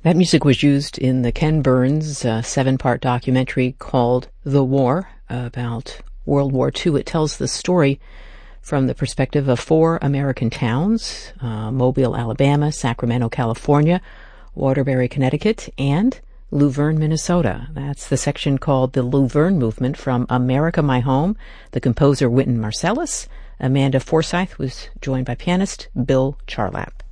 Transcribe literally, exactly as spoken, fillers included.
That music was used in the Ken Burns uh, seven-part documentary called The War about World War Two. It tells the story from the perspective of four American towns, uh, Mobile, Alabama, Sacramento, California, Waterbury, Connecticut, and Luverne, Minnesota. That's the section called the Luverne Movement from America, My Home. The composer Wynton Marsalis. Amanda Forsythe was joined by pianist Bill Charlap.